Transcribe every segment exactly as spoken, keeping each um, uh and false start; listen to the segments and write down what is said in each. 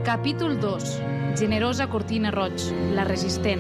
Capítol dos. Generosa Cortina Roig, la resistent.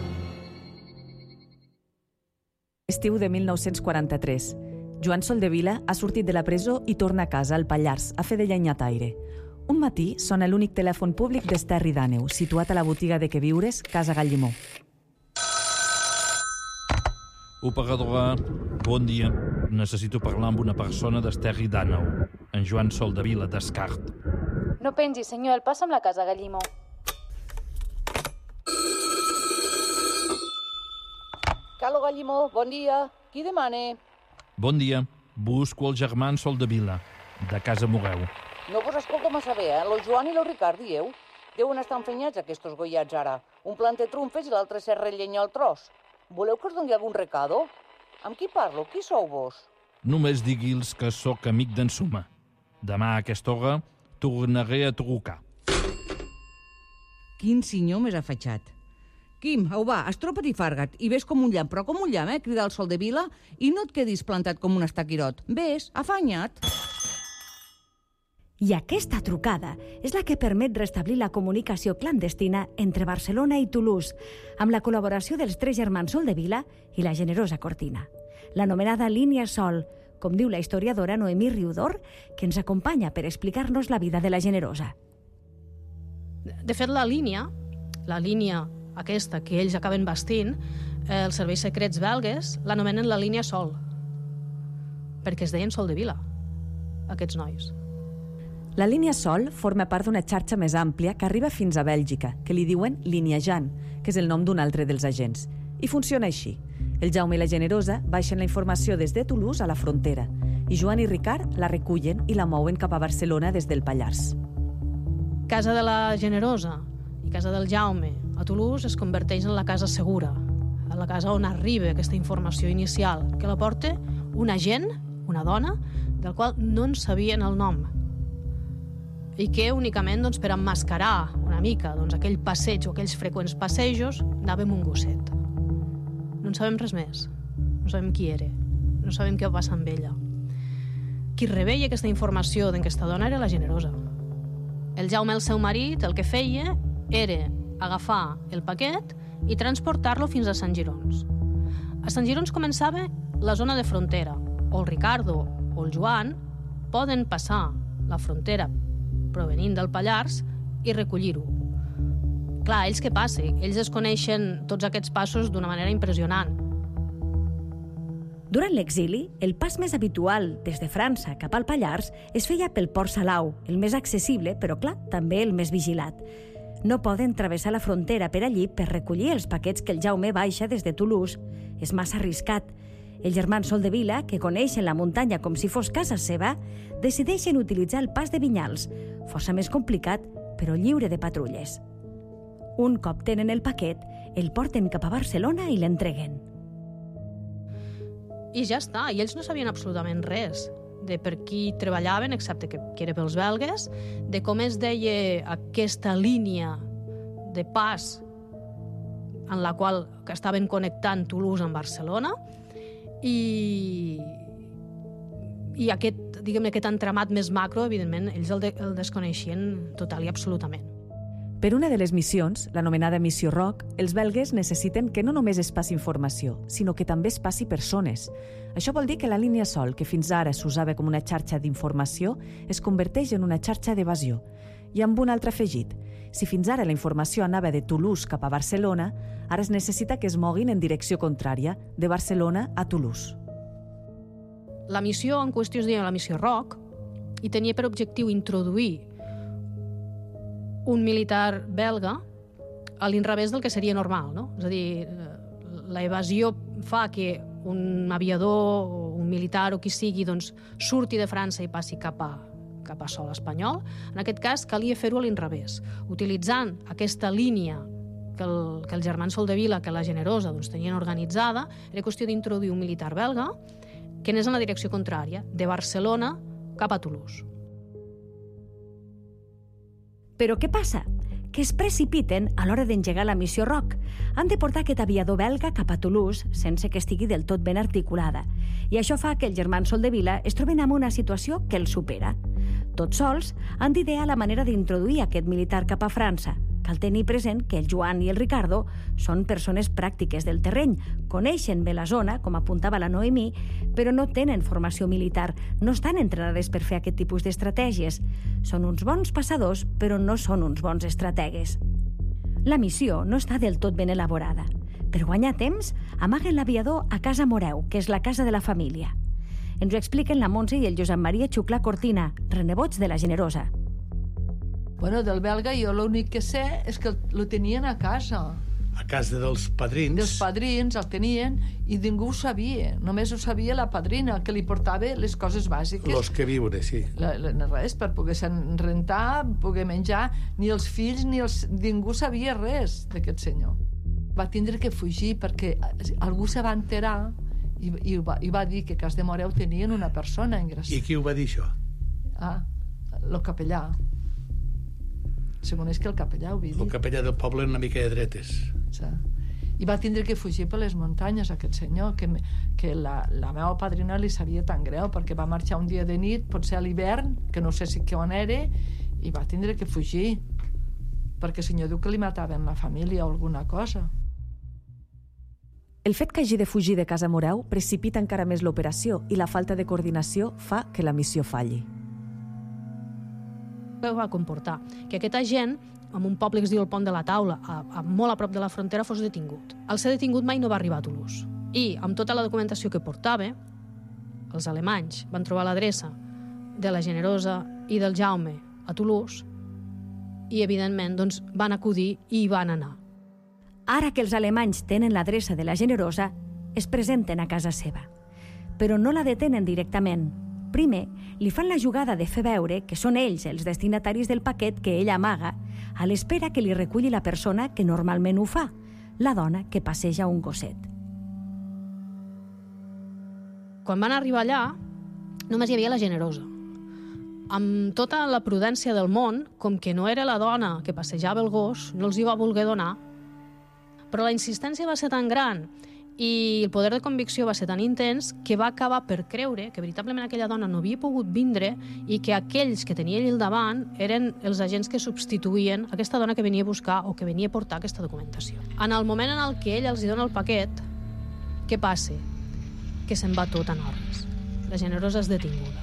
Estiu de mil nou-cents quaranta-tres. Joan Soldevila ha sortit de la presó i torna a casa, al Pallars, a fer de llenyataire. Un matí sona l'únic telèfon públic d'Esterri d'Àneu, situat a la botiga de queviures Casa Gallimó. Operadora, bon dia. Necessito parlar amb una persona d'Esterri d'Àneu. En Joan Soldevila, Descart. No pengi, senyor, el passa amb la Casa Gallimó. Calo Gallimó, bon dia. Qui demane? Bon dia. Busco el germà Soldevila, de Casa Mogueu. No vos escolto massa bé, eh? Lo Joan i lo Ricard, dieu? Deuen estar enfenyats aquests goiats ara. Un plante trumfes i l'altre serra llenya al tros. Voleu que us doni algun recado? Amb qui parlo? Qui sou vos? Només digui'ls que sóc amic d'en Suma. Demà a aquesta hora tornaré a trucar. Quin senyor més afatxat. Quim, au va, estropa't i farga't, i ves com un llamp, però com un llamp, eh, cridar el Soldevila, i no et quedis plantat com un estaquirot. Ves, afanya't. I aquesta trucada és la que permet restablir la comunicació clandestina entre Barcelona i Toulouse, amb la col·laboració dels tres germans Soldevila i la generosa Cortina. L'anomenada línia Sol, com diu la historiadora Noemí Riudor, que ens acompanya per explicar-nos la vida de la generosa. De fet, la línia, la línia aquesta que ells acaben bastint, eh, els serveis secrets belgues l'anomenen la línia Sol, perquè es deien Soldevila, aquests nois. La línia Sol forma part d'una xarxa més àmplia que arriba fins a Bèlgica, que li diuen línia Jan, que és el nom d'un altre dels agents. I funciona així. El Jaume i la Generosa baixen la informació des de Toulouse a la frontera i Joan i Ricard la recullen i la mouen cap a Barcelona des del Pallars. Casa de la Generosa i casa del Jaume a Toulouse es converteix en la casa segura, en la casa on arriba aquesta informació inicial, que la porta un agent, una dona, del qual no en sabien el nom, i que únicament doncs, per emmascarar una mica doncs, aquell passeig o aquells freqüents passejos anava amb un gosset. No en sabem res més, no sabem qui era, no sabem què va passar amb ella. Qui reveia aquesta informació d'aquesta dona era la Generosa. El Jaume, el seu marit, el que feia era agafar el paquet i transportar-lo fins a Sant Girons. A Sant Girons començava la zona de frontera. O el Ricardo o el Joan poden passar la frontera provenint del Pallars i recollir-ho. Clar, ells què passa? Ells es coneixen tots aquests passos d'una manera impressionant. Durant l'exili, el pas més habitual des de França cap al Pallars es feia pel Port Salau, el més accessible, però clar, també el més vigilat. No poden travessar la frontera per allí per recollir els paquets que el Jaume baixa des de Toulouse. És massa arriscat. Els germans Soldevila, que coneixen la muntanya com si fos casa seva, decideixen utilitzar el pas de Vinyals, força més complicat, però lliure de patrulles. Un cop tenen el paquet, el porten cap a Barcelona i l'entreguen. I ja està, i ells no sabien absolutament res de per qui treballaven, excepte que, que era pels belgues, de com es deia aquesta línia de pas en la qual que estaven connectant Toulouse amb Barcelona, i, i aquest, diguem, aquest entramat més macro, evidentment, ells el, de, el desconeixien total i absolutament. Per una de les missions, l'anomenada Missió Roc, els belgues necessiten que no només es passi informació, sinó que també es passi persones. Això vol dir que la línia Sol, que fins ara s'usava com una xarxa d'informació, es converteix en una xarxa d'evasió. I amb un altre afegit. Si fins ara la informació anava de Toulouse cap a Barcelona, ara es necessita que es moguin en direcció contrària, de Barcelona a Toulouse. La missió en qüestió es deia la Missió Roc i tenia per objectiu introduir un militar belga a l'inrevés del que seria normal, no? És a dir, la evasió fa que un aviador o un militar o qui sigui doncs, surti de França i passi cap a, cap a sòl espanyol. En aquest cas calia fer-ho a l'inrevés, utilitzant aquesta línia que el, que el germans Soldevila, que la Generosa doncs, tenien organitzada. Era qüestió d'introduir un militar belga que anés en la direcció contrària, de Barcelona cap a Toulouse. Però què passa? Que es precipiten a l'hora d'engegar la missió Roc. Han de portar aquest aviador belga cap a Toulouse sense que estigui del tot ben articulada. I això fa que els germans Soldevila es troben en una situació que els supera. Tots sols han d'idear la manera d'introduir aquest militar cap a França. Cal tenir present que el Joan i el Ricardo són persones pràctiques del terreny, coneixen bé la zona, com apuntava la Noemí, però no tenen formació militar, no estan entrenades per fer aquest tipus d'estratègies. Són uns bons passadors, però no són uns bons estrategues. La missió no està del tot ben elaborada. Per guanyar temps, amaguen l'aviador a Casa Moreu, que és la casa de la família. Ens ho expliquen la Montse i el Josep Maria Xuclà Cortina, renebots de la Generosa. Bueno, del belga jo l'únic que sé és que lo tenien a casa. A casa dels padrins. Dels padrins el tenien i ningú ho sabia. Només ho sabia la padrina, que li portava les coses bàsiques. Los que viure, sí. La, la, res, per poder-se rentar, poder menjar. Ni els fills, ni els... Ningú sabia res d'aquest senyor. Va tindre que fugir perquè algú se va enterar i, i, va, i va dir que a Cas de Moreu tenien una persona ingressada. I qui ho va dir, això? Ah, el capellà. Segons és que el capellà ho havia dit. El capellà del poble una mica de dretes. Sí. I va tindre que fugir per les muntanyes, aquest senyor, que, que la, la meva padrina li sabia tan greu, perquè va marxar un dia de nit, potser a l'hivern, que no sé si que on era, i va tindre que fugir, perquè el senyor diu que li mataven la família o alguna cosa. El fet que hagi de fugir de Casa Moreu precipita encara més l'operació i la falta de coordinació fa que la missió falli. Què va comportar? Que aquest agent, en un poble que es diu el Pont de la Taula, a, a molt a prop de la frontera, fos detingut. Al ser detingut mai no va arribar a Toulouse. I, amb tota la documentació que portava, els alemanys van trobar l'adreça de la Generosa i del Jaume a Toulouse i, evidentment, doncs, van acudir i hi van anar. Ara que els alemanys tenen l'adreça de la Generosa, es presenten a casa seva. Però no la detenen directament. Primer, li fan la jugada de fer veure que són ells els destinataris del paquet que ella amaga, a l'espera que li reculli la persona que normalment ho fa, la dona que passeja un gosset. Quan van arribar allà, només hi havia la Generosa. Amb tota la prudència del món, com que no era la dona que passejava el gos, no els hi va voler donar. Però la insistència va ser tan gran i el poder de convicció va ser tan intens que va acabar per creure que veritablement aquella dona no havia pogut vindre i que aquells que tenia ell al davant eren els agents que substituïen aquesta dona que venia a buscar o que venia a portar aquesta documentació. En el moment en el que ell els dona el paquet, què passa? Que se'n va tot en orris. La Generosa és detinguda.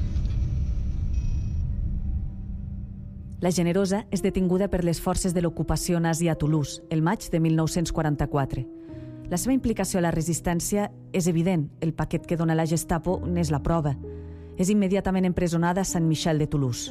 La Generosa és detinguda per les forces de l'ocupació nazi a Toulouse, el maig de mil nou-cents quaranta-quatre. La seva implicació a la resistència és evident. El paquet que dona la Gestapo n'és la prova. És immediatament empresonada a Saint-Michel de Toulouse.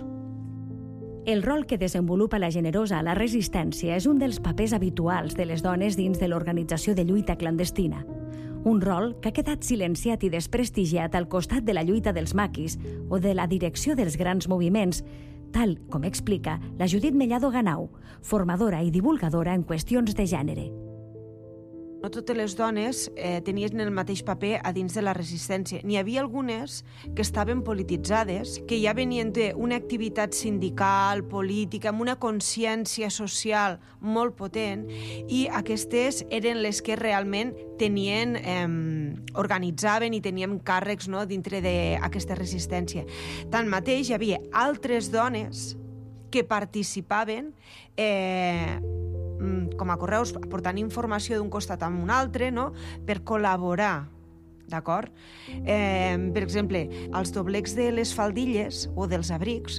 El rol que desenvolupa la Generosa a la resistència és un dels papers habituals de les dones dins de l'organització de lluita clandestina. Un rol que ha quedat silenciat i desprestigiat al costat de la lluita dels maquis o de la direcció dels grans moviments, tal com explica la Judit Mellado Ganau, formadora i divulgadora en qüestions de gènere. No totes les dones eh, tenien el mateix paper a dins de la resistència. N'hi havia algunes que estaven polititzades, que ja venien d'una activitat sindical, política, amb una consciència social molt potent, i aquestes eren les que realment tenien, eh, organitzaven i tenien càrrecs, no, dintre d'aquesta resistència. Tanmateix, hi havia altres dones que participaven eh, com a correus, aportant informació d'un costat a un altre, no?, per col·laborar, d'acord? Eh, per exemple, els doblecs de les faldilles o dels abrics,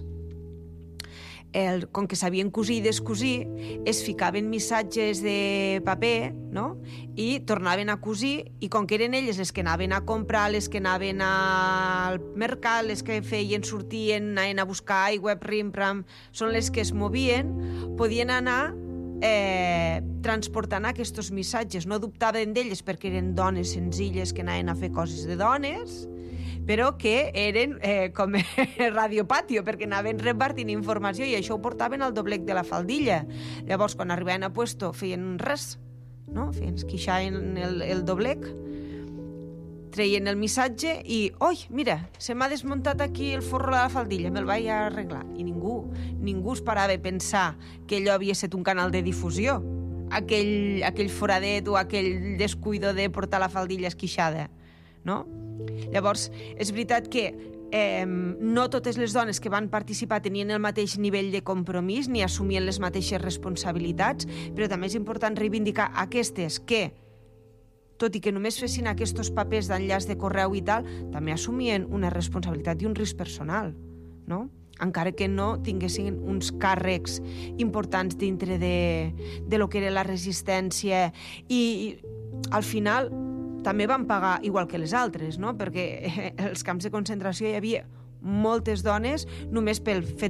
el, com que sabien cosir i descosir, es ficaven missatges de paper, no?, i tornaven a cosir, i com que eren elles les que anaven a comprar, les que anaven al mercat, les que feien, sortien, anaven a buscar aigua, prim-pram, són les que es movien, podien anar Eh, transportant aquests missatges. No dubtaven d'elles perquè eren dones senzilles que anaven a fer coses de dones, però que eren eh, com radiopatio, perquè anaven repartint informació i això ho portaven al doblec de la faldilla. Llavors, quan arribaven a puesto, feien res, no? Feien esquixaven el, el doblec, treien el missatge i, oi, mira, se m'ha desmuntat aquí el forro de la faldilla, me'l vaig arreglar. I ningú, ningú es parava a pensar que allò havia estat un canal de difusió, aquell, aquell foradet o aquell descuido de portar la faldilla esquixada, no? Llavors, és veritat que eh, no totes les dones que van participar tenien el mateix nivell de compromís ni assumien les mateixes responsabilitats, però també és important reivindicar aquestes que, tot i que només fessin aquests papers d'enllaç de correu i tal, també assumien una responsabilitat i un risc personal, no? Encara que no tinguessin uns càrrecs importants dintre de, de lo que era la resistència i, i al final també van pagar igual que les altres, no? Perquè als camps de concentració hi havia moltes dones només pel fet